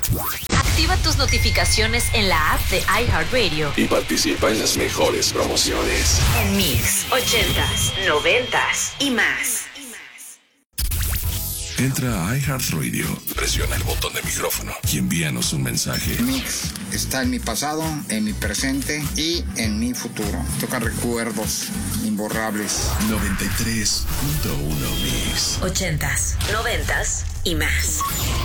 Activa tus notificaciones en la app de iHeartRadio y participa en las mejores promociones. en Mix 80s, 90s y más. Entra a iHeartRadio, presiona el botón de micrófono y envíanos un mensaje. Mix está en mi pasado, en mi presente y en mi futuro. Toca recuerdos imborrables. 93.1 Mix. 80s, 90s y más.